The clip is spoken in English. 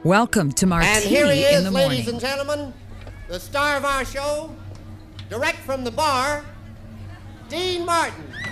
Welcome to Martini And here he in is, the ladies morning. and gentlemen, the star of our show, direct from the bar, Dean Martin.